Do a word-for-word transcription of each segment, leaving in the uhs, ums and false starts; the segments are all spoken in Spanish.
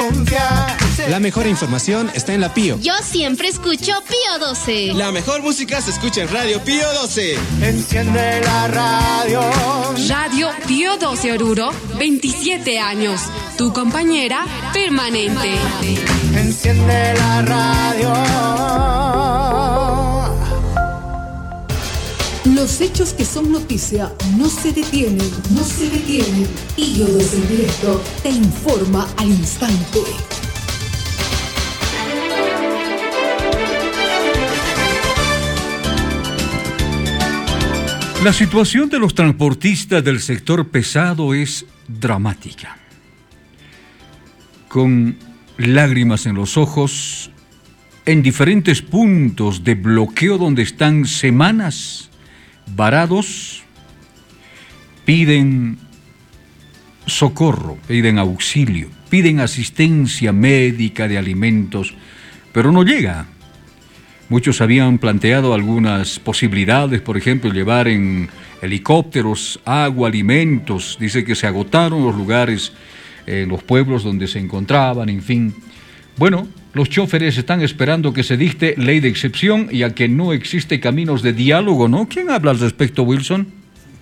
confiar. La mejor información está en la Pío. Yo siempre escucho Pío doce. La mejor música se escucha en Radio Pío doce. Enciende la radio. Radio Pío doce Oruro, veintisiete años. Tu compañera permanente. Enciende la radio. Los hechos que son noticia no se detienen, no se detienen. Pío doce en directo te informa al instante. La situación de los transportistas del sector pesado es dramática. Con lágrimas en los ojos, en diferentes puntos de bloqueo donde están semanas varados, piden socorro, piden auxilio, piden asistencia médica de alimentos, pero no llega. Muchos habían planteado algunas posibilidades, por ejemplo, llevar en helicópteros agua, alimentos. Dice que se agotaron los lugares en los pueblos donde se encontraban, en fin. Bueno, los choferes están esperando que se dicte ley de excepción y a que no existe caminos de diálogo, ¿no? ¿Quién habla al respecto, Wilson?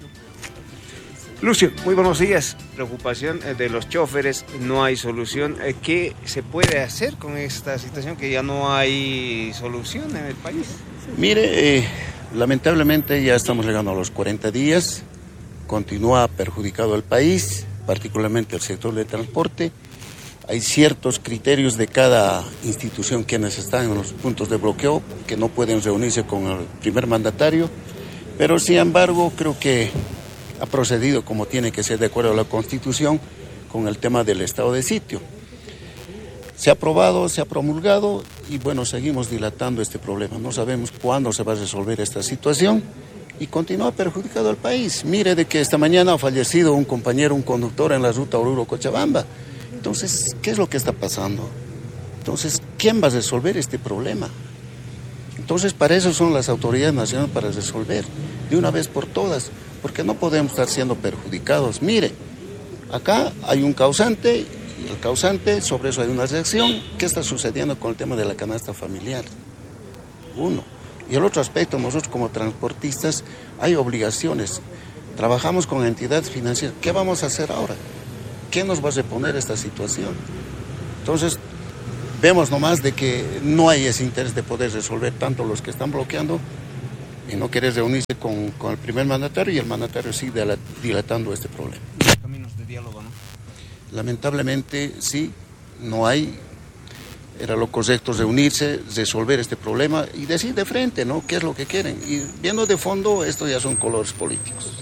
Lucio, muy buenos días. Preocupación de los choferes, no hay solución. ¿Qué se puede hacer con esta situación que ya no hay solución en el país? Mire, eh, lamentablemente ya estamos llegando a los cuarenta días, continúa perjudicado el país, particularmente el sector de transporte. Hay ciertos criterios de cada institución quienes están en los puntos de bloqueo que no pueden reunirse con el primer mandatario, pero sin embargo creo que ha procedido como tiene que ser de acuerdo a la Constitución con el tema del estado de sitio. Se ha aprobado, se ha promulgado y bueno, seguimos dilatando este problema. No sabemos cuándo se va a resolver esta situación y continúa perjudicado al país. Mire de que esta mañana ha fallecido un compañero, un conductor en la ruta Oruro-Cochabamba. Entonces, ¿qué es lo que está pasando? Entonces, ¿quién va a resolver este problema? Entonces, para eso son las autoridades nacionales, para resolver de una vez por todas, porque no podemos estar siendo perjudicados. Mire, acá hay un causante, y el causante, sobre eso hay una reacción. ¿Qué está sucediendo con el tema de la canasta familiar? Uno. Y el otro aspecto, nosotros como transportistas hay obligaciones. Trabajamos con entidades financieras. ¿Qué vamos a hacer ahora? ¿Qué nos va a reponer esta situación? Entonces, vemos nomás de que no hay ese interés de poder resolver tanto los que están bloqueando y no querer reunirse con, con el primer mandatario y el mandatario sigue dilatando este problema. Caminos de diálogo, ¿no? Lamentablemente sí, no hay. Era lo correcto reunirse, resolver este problema y decir de frente, ¿no?, qué es lo que quieren. Y viendo de fondo, esto ya son colores políticos.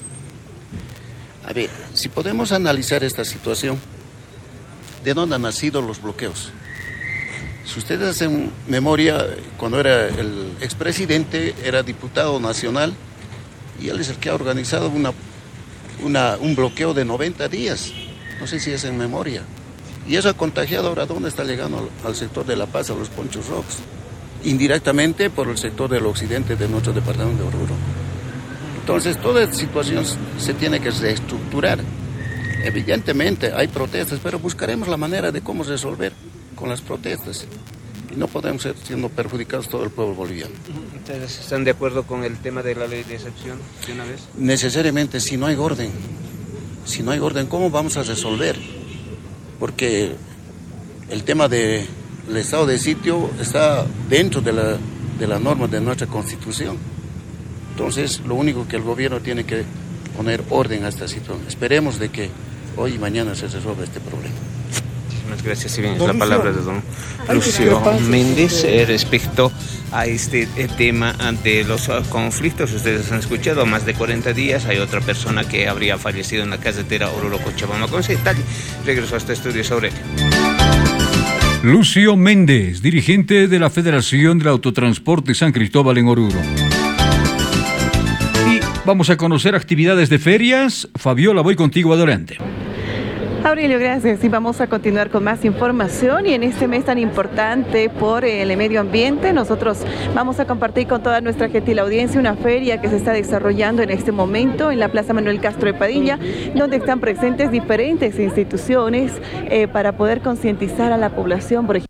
A ver, si podemos analizar esta situación, ¿de dónde han nacido los bloqueos? Si ustedes hacen memoria, cuando era el expresidente, era diputado nacional y él es el que ha organizado una, una, un bloqueo de noventa días. No sé si es en memoria. Y eso ha contagiado ahora dónde está llegando al sector de La Paz, a los Ponchos Rocks. Indirectamente por el sector del occidente de nuestro departamento de Oruro. Entonces, toda esta situación se tiene que reestructurar. Evidentemente hay protestas, pero buscaremos la manera de cómo resolver con las protestas. Y no podemos ser siendo perjudicados todo el pueblo boliviano. ¿Ustedes están de acuerdo con el tema de la ley de excepción de una vez? Necesariamente, si no hay orden, si no hay orden, ¿cómo vamos a resolver? Porque el tema del estado de sitio está dentro de la, de la norma de nuestra Constitución. Entonces, lo único que el gobierno tiene que poner orden a esta situación. Esperemos de que hoy y mañana se resuelva este problema. Muchas gracias. Si bien es la palabra de don Lucio Méndez eh, respecto a este eh, tema ante los uh, conflictos. Ustedes han escuchado, más de cuarenta días, hay otra persona que habría fallecido en la carretera Oruro-Cochabamba. Con ese detalle, regreso a este estudio sobre él. Lucio Méndez, dirigente de la Federación del Autotransporte San Cristóbal en Oruro. Y vamos a conocer actividades de ferias. Fabiola, voy contigo adelante. Aurelio, gracias. Y vamos a continuar con más información. Y en este mes tan importante por el medio ambiente, nosotros vamos a compartir con toda nuestra gentil audiencia una feria que se está desarrollando en este momento en la Plaza Manuel Castro de Padilla, donde están presentes diferentes instituciones eh, para poder concientizar a la población, por ejemplo.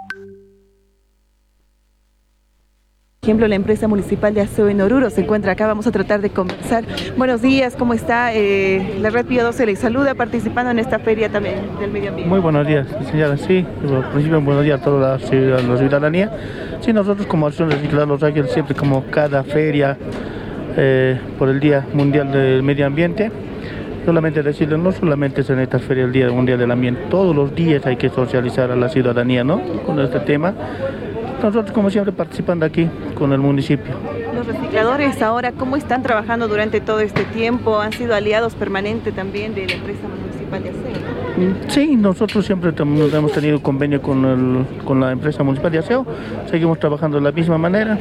Por ejemplo, la empresa municipal de aseo en Oruro se encuentra acá, vamos a tratar de conversar. Buenos días, ¿cómo está? Eh, la Red Pío doce les saluda, participando en esta feria también del medio ambiente. Muy buenos días, señora, sí, al principio buenos días a toda la, la ciudadanía. Sí, nosotros como Acción Reciclar Los Ángeles, siempre como cada feria eh, por el Día Mundial del Medio Ambiente, solamente decirles, no solamente es en esta feria el Día Mundial del Ambiente, todos los días hay que socializar a la ciudadanía, ¿no?, con este tema. Nosotros, como siempre, participando aquí con el municipio. Los recicladores ahora, ¿cómo están trabajando durante todo este tiempo? ¿Han sido aliados permanentes también de la empresa municipal de aseo? Sí, nosotros siempre hemos tenido convenio con, el, con la empresa municipal de aseo, seguimos trabajando de la misma manera.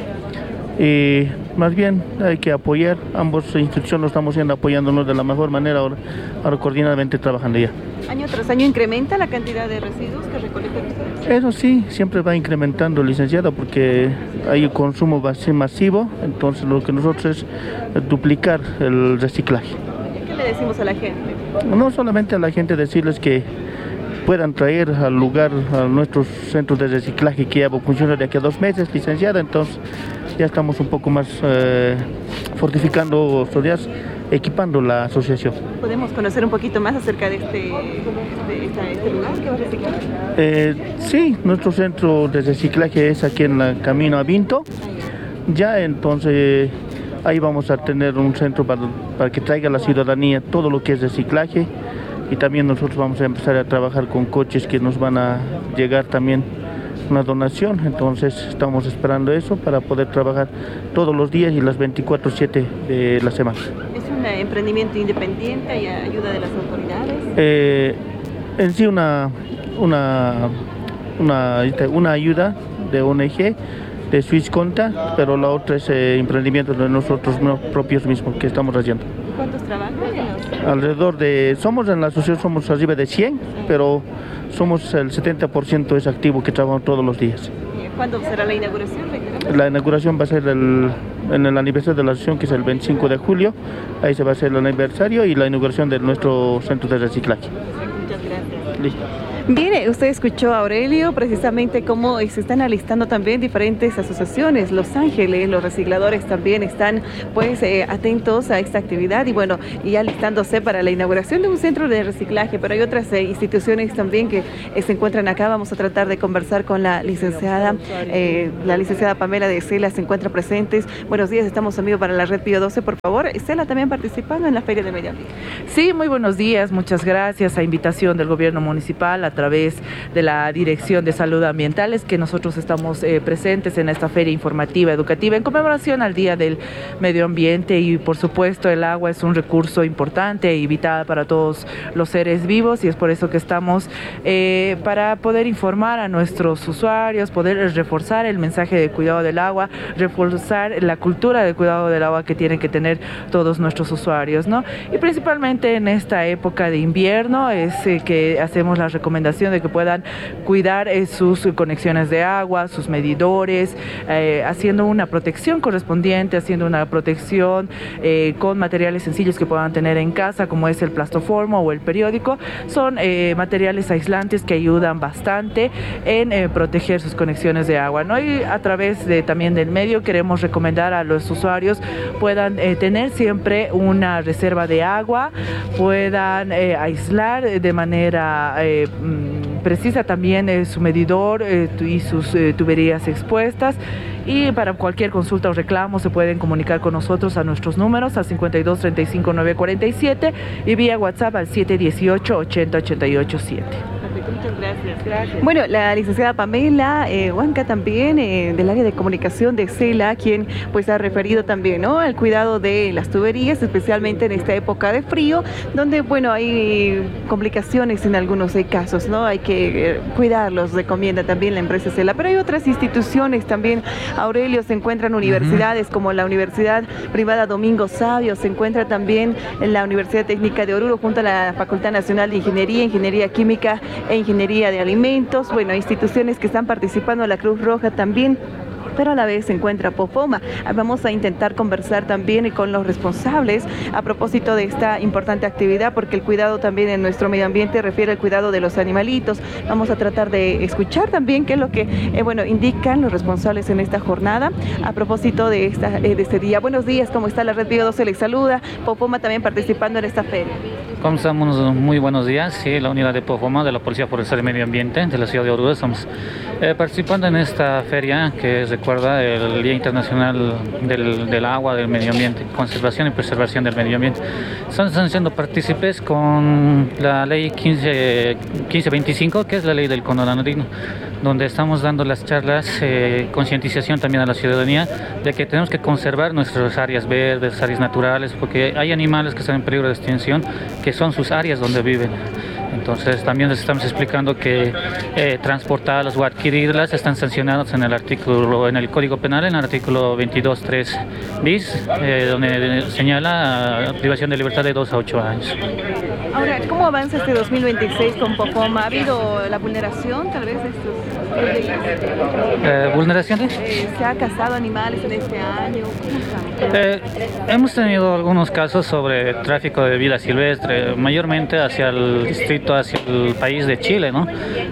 Y más bien hay que apoyar, ambos instituciones lo estamos haciendo, apoyándonos de la mejor manera, ahora, ahora coordinadamente trabajando ya. ¿Año tras año incrementa la cantidad de residuos que recolectan ustedes? Eso sí, siempre va incrementando, licenciada, porque hay un consumo masivo, entonces lo que nosotros es duplicar el reciclaje. ¿Qué le decimos a la gente? No solamente a la gente decirles que puedan traer al lugar a nuestros centros de reciclaje que ya funcionan de aquí a dos meses, licenciada, entonces ya estamos un poco más eh, fortificando, equipando la asociación. ¿Podemos conocer un poquito más acerca de este, de esta, este lugar que va a reciclar? Eh, sí, nuestro centro de reciclaje es aquí en el Camino a Vinto. Ya entonces ahí vamos a tener un centro para, para que traiga a la ciudadanía todo lo que es reciclaje, y también nosotros vamos a empezar a trabajar con coches que nos van a llegar también una donación, entonces estamos esperando eso para poder trabajar todos los días y las veinticuatro siete de la semana. ¿Es un emprendimiento independiente y ayuda de las autoridades? Eh, en sí una, una, una, una ayuda de O N G, de Swissconta, pero la otra es eh, emprendimiento de nosotros propios mismos que estamos haciendo. ¿Cuántos trabajan? Alrededor de, somos en la asociación somos arriba de cien, pero somos el setenta por ciento es activo que trabajamos todos los días. ¿Cuándo será la inauguración? La inauguración va a ser el, en el aniversario de la asociación, que es el veinticinco de julio, ahí se va a hacer el aniversario y la inauguración de nuestro centro de reciclaje. Muchas gracias. Listo. Bien, usted escuchó a Aurelio precisamente cómo se están alistando también diferentes asociaciones. Los Ángeles, los recicladores también están pues eh, atentos a esta actividad y bueno, y alistándose para la inauguración de un centro de reciclaje, pero hay otras eh, instituciones también que eh, se encuentran acá. Vamos a tratar de conversar con la licenciada, eh, la licenciada Pamela de Cela se encuentra presentes. Buenos días, estamos amigos para la Red Pío doce, por favor. Cela también participando en la Feria de Medio Ambiente. Sí, muy buenos días, muchas gracias. A invitación del gobierno municipal, a través de la Dirección de Salud Ambiental, es que nosotros estamos eh, presentes en esta feria informativa educativa en conmemoración al Día del Medio Ambiente. Y por supuesto el agua es un recurso importante y vital para todos los seres vivos, y es por eso que estamos eh, para poder informar a nuestros usuarios, poder reforzar el mensaje de cuidado del agua, reforzar la cultura de cuidado del agua que tienen que tener todos nuestros usuarios, ¿no? Y principalmente en esta época de invierno es eh, que hacemos la recomendación de que puedan cuidar eh, sus conexiones de agua, sus medidores, eh, haciendo una protección correspondiente, haciendo una protección eh, con materiales sencillos que puedan tener en casa, como es el plastoformo o el periódico. Son eh, materiales aislantes que ayudan bastante en eh, proteger sus conexiones de agua, ¿no? Y a través de, también del medio queremos recomendar a los usuarios puedan eh, tener siempre una reserva de agua, puedan eh, aislar de manera eh, precisa también eh, su medidor eh, y sus eh, tuberías expuestas. Y para cualquier consulta o reclamo se pueden comunicar con nosotros a nuestros números al cincuenta y dos, treinta y cinco, nueve cuarenta y siete y vía WhatsApp al siete dieciocho, ochenta, ochenta y ocho, siete. Perfecto, muchas Muchas gracias. gracias. Bueno, la licenciada Pamela eh, Huanca también, eh, del área de comunicación de CELA, quien pues ha referido también, ¿no?, al cuidado de las tuberías, especialmente en esta época de frío, donde, bueno, hay complicaciones en algunos eh, casos, ¿no? Hay que eh, cuidarlos, recomienda también la empresa CELA. Pero hay otras instituciones también, Aurelio, se encuentran universidades uh-huh. como la Universidad Privada Domingo Sabio, se encuentra también en la Universidad Técnica de Oruro, junto a la Facultad Nacional de Ingeniería, Ingeniería Química e Ingeniería de Alimentos. Bueno, instituciones que están participando, la Cruz Roja también, pero a la vez se encuentra Pofoma. Vamos a intentar conversar también con los responsables a propósito de esta importante actividad, porque el cuidado también en nuestro medio ambiente refiere al cuidado de los animalitos. Vamos a tratar de escuchar también qué es lo que eh, bueno, indican los responsables en esta jornada a propósito de, esta, eh, de este día. Buenos días, ¿cómo está? La Red Pío doce les saluda. Pofoma también participando en esta feria. ¿Cómo estamos? Muy buenos días. Sí, la unidad de Pofoma de la Policía Forestal y Medio Ambiente de la ciudad de Oruro estamos eh, participando en esta feria que recuerda el Día Internacional del, del Agua, del Medio Ambiente, conservación y preservación del medio ambiente. Estamos siendo partícipes con la ley quince veinticinco, que es la ley del cóndor andino, donde estamos dando las charlas, eh, concientización también a la ciudadanía de que tenemos que conservar nuestras áreas verdes, áreas naturales, porque hay animales que están en peligro de extinción, que son sus áreas donde viven. Entonces también les estamos explicando que eh, transportarlas o adquirirlas están sancionados en el artículo, en el Código Penal, en el artículo veintidós tres bis, eh, donde señala privación de libertad de dos a ocho años. Ahora, ¿cómo avanza este dos mil veintiséis con Pofoma? ¿Ha habido la vulneración tal vez de estos eh, vulneraciones? Eh, ¿Se ha cazado animales en este año? Eh, hemos tenido algunos casos sobre tráfico de vida silvestre, mayormente hacia el distrito, hacia el país de Chile, ¿no?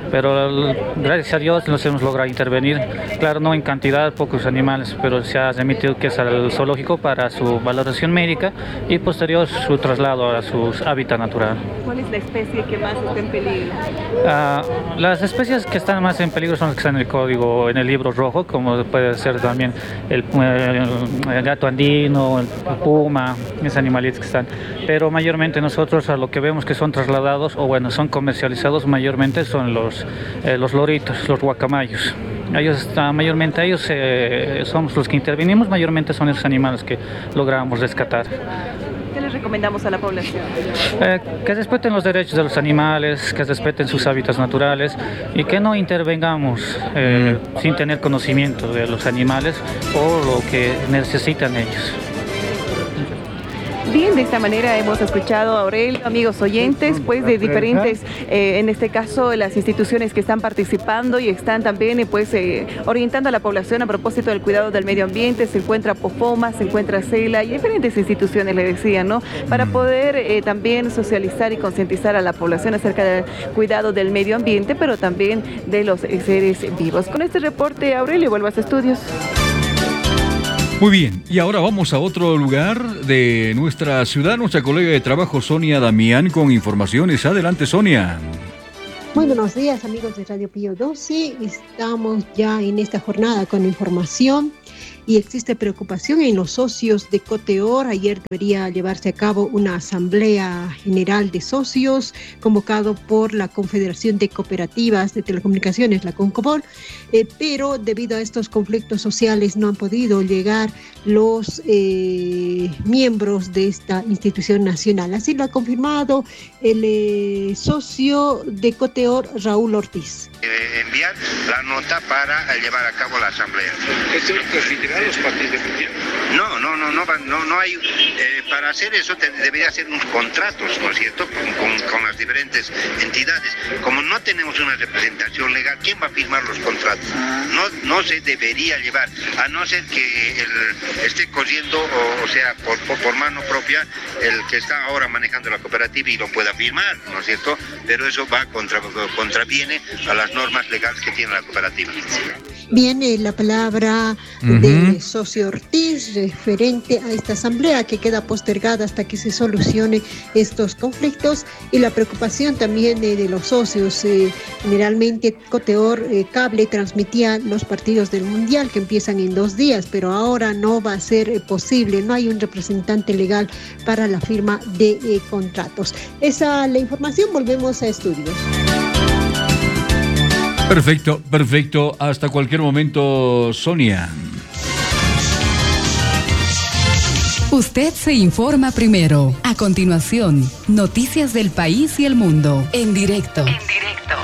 Pero gracias a Dios nos hemos logrado intervenir, claro, no en cantidad, pocos animales, pero se ha remitido que es al zoológico para su valoración médica y posterior su traslado a su hábitat natural. ¿Cuál es la especie que más está en peligro? Uh, las especies que están más en peligro son las que están en el código, en el libro rojo, como puede ser también el, el, el gato andino, el puma, esos animalitos que están. Pero mayormente nosotros a lo que vemos que son trasladados, o bueno, son comercializados mayormente son los, eh, los loritos, los guacamayos. Ellos, mayormente ellos eh, somos los que intervenimos, mayormente son esos animales que logramos rescatar. ¿Qué les recomendamos a la población? Eh, que respeten los derechos de los animales, que respeten sus hábitats naturales y que no intervengamos eh, mm. sin tener conocimiento de los animales o lo que necesitan ellos. Bien, de esta manera hemos escuchado a Aurelio, amigos oyentes, pues de diferentes, eh, en este caso, las instituciones que están participando y están también eh, pues eh, orientando a la población a propósito del cuidado del medio ambiente. Se encuentra Pofoma, se encuentra CELA y diferentes instituciones, le decía, ¿no? Para poder eh, también socializar y concientizar a la población acerca del cuidado del medio ambiente, pero también de los eh, seres vivos. Con este reporte, Aurelio, vuelvo a los estudios. Muy bien, y ahora vamos a otro lugar de nuestra ciudad, nuestra colega de trabajo Sonia Damián con informaciones. Adelante, Sonia. Muy buenos días, amigos de Radio Pío doce. Estamos ya en esta jornada con información y existe preocupación en los socios de Coteor. Ayer debería llevarse a cabo una asamblea general de socios convocado por la Confederación de Cooperativas de Telecomunicaciones, la CONCOPOL, eh, pero debido a estos conflictos sociales no han podido llegar los eh, miembros de esta institución nacional. Así lo ha confirmado el eh, socio de Coteor, Raúl Ortiz. Eh, enviar la nota para eh, llevar a cabo la asamblea. ¿Esto transmitirá a los partidos de gobierno? No, no, no, no, no, no hay. Eh, para hacer eso te, debería hacer unos contratos, ¿no es cierto?, con, con, con las diferentes entidades. Como no tenemos una representación legal, ¿quién va a firmar los contratos? No, no se debería llevar, a no ser que el, esté corriendo, o, o sea, por, por, por mano propia, el que está ahora manejando la cooperativa y lo pueda firmar, ¿no es cierto? Pero eso va contra, contraviene a las normas legales que tiene la cooperativa. Viene la palabra uh-huh. del socio Ortiz referente a esta asamblea que queda postergada hasta que se solucione estos conflictos, y la preocupación también de, de los socios. Eh, generalmente Coteor eh, Cable transmitía los partidos del Mundial que empiezan en dos días, pero ahora no va a ser eh, posible, no hay un representante legal para la firma de eh, contratos. Esa es la información, volvemos a estudios. Perfecto, perfecto. Hasta cualquier momento, Sonia. Usted se informa primero. A continuación, noticias del país y el mundo. En directo. En directo.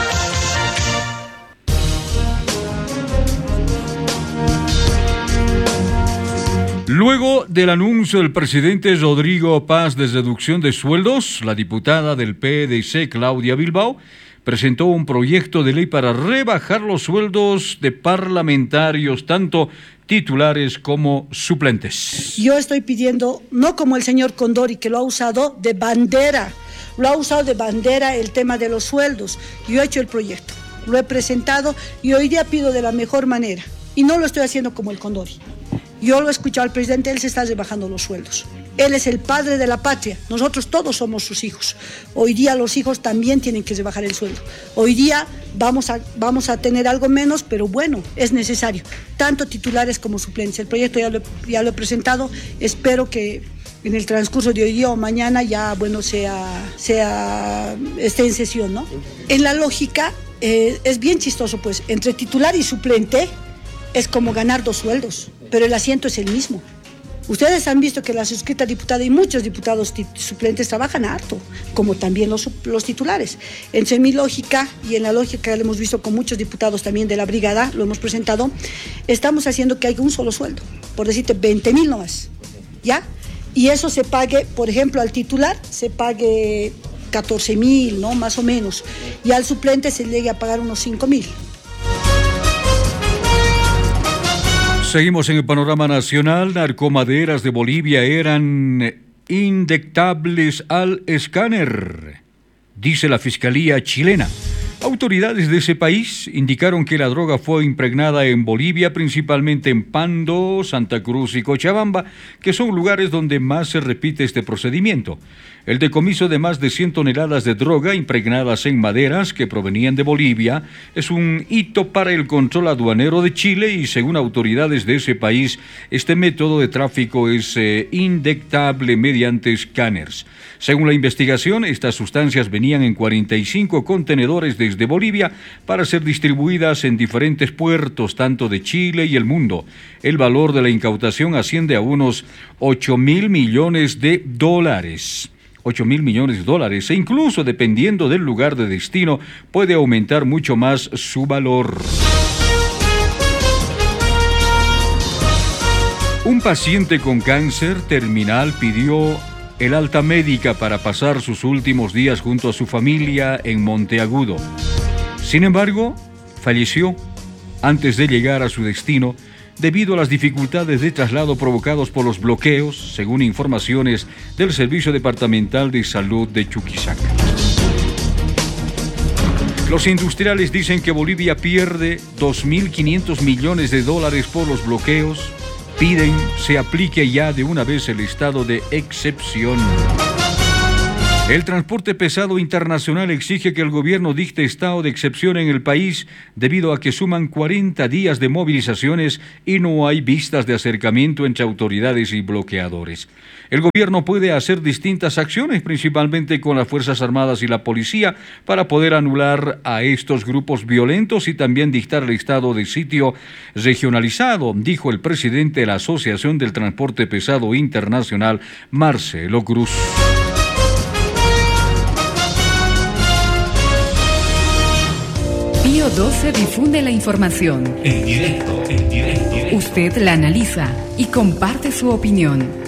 Luego del anuncio del presidente Rodrigo Paz de reducción de sueldos, la diputada del P D C, Claudia Bilbao, presentó un proyecto de ley para rebajar los sueldos de parlamentarios, tanto titulares como suplentes. Yo estoy pidiendo, no como el señor Condori, que lo ha usado de bandera, lo ha usado de bandera el tema de los sueldos. Yo he hecho el proyecto, lo he presentado y hoy día pido de la mejor manera. Y no lo estoy haciendo como el Condori. Yo lo he escuchado al presidente, él se está rebajando los sueldos. Él es el padre de la patria, nosotros todos somos sus hijos. Hoy día los hijos también tienen que rebajar el sueldo. Hoy día vamos a, vamos a tener algo menos, pero bueno, es necesario. Tanto titulares como suplentes. El proyecto ya lo, ya lo he presentado, espero que en el transcurso de hoy día o mañana ya, bueno, sea, sea, esté en sesión, ¿no? En la lógica, eh, es bien chistoso, pues, entre titular y suplente es como ganar dos sueldos, pero el asiento es el mismo. Ustedes han visto que la suscrita diputada y muchos diputados suplentes trabajan harto, como también los, los titulares. En mi lógica, y en la lógica que hemos visto con muchos diputados también de la brigada, lo hemos presentado, estamos haciendo que haya un solo sueldo, por decirte veinte mil nomás, ¿ya? Y eso se pague, por ejemplo, al titular se pague catorce mil, ¿no? Más o menos, y al suplente se llegue a pagar unos cinco mil. Seguimos en el panorama nacional. Narcomaderas de Bolivia eran indetectables al escáner, dice la Fiscalía chilena. Autoridades de ese país indicaron que la droga fue impregnada en Bolivia, principalmente en Pando, Santa Cruz y Cochabamba, que son lugares donde más se repite este procedimiento. El decomiso de más de cien toneladas de droga impregnadas en maderas que provenían de Bolivia es un hito para el control aduanero de Chile y, según autoridades de ese país, este método de tráfico es eh, indetectable mediante escáneres. Según la investigación, estas sustancias venían en cuarenta y cinco contenedores desde Bolivia para ser distribuidas en diferentes puertos, tanto de Chile y el mundo. El valor de la incautación asciende a unos ocho mil millones de dólares. ocho mil millones de dólares, e incluso dependiendo del lugar de destino, puede aumentar mucho más su valor. Un paciente con cáncer terminal pidió el alta médica para pasar sus últimos días junto a su familia en Monteagudo. Sin embargo, falleció antes de llegar a su destino debido a las dificultades de traslado provocados por los bloqueos, según informaciones del Servicio Departamental de Salud de Chuquisaca. Los industriales dicen que Bolivia pierde dos mil quinientos millones de dólares por los bloqueos. Piden se aplique ya de una vez el estado de excepción. El transporte pesado internacional exige que el gobierno dicte estado de excepción en el país debido a que suman cuarenta días de movilizaciones y no hay vistas de acercamiento entre autoridades y bloqueadores. El gobierno puede hacer distintas acciones, principalmente con las Fuerzas Armadas y la policía, para poder anular a estos grupos violentos y también dictar el estado de sitio regionalizado, dijo el presidente de la Asociación del Transporte Pesado Internacional, Marcelo Cruz. Pío doce difunde la información. En directo, en directo. Usted la analiza y comparte su opinión.